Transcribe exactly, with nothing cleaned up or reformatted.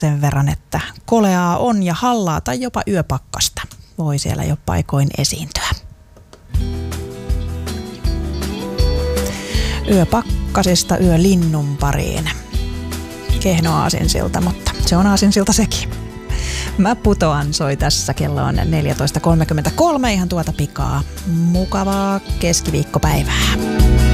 sen verran, että koleaa on ja hallaa tai jopa yöpakkasta voi siellä jo paikoin esiintyä. Yöpakkasesta yölinnun pariin. Kehno aasinsilta, mutta se on aasinsilta sekin. Mä putoan soi tässä, kello on neljätoista kolmekymmentäkolme, ihan tuota pikaa. Mukavaa keskiviikkopäivää.